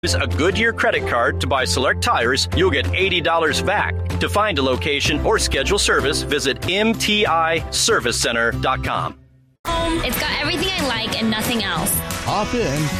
Use a Goodyear credit card to buy select tires, you'll get $80 back. To find a location or schedule service, visit mtiservicecenter.com. It's got everything I like and nothing else. Hop in,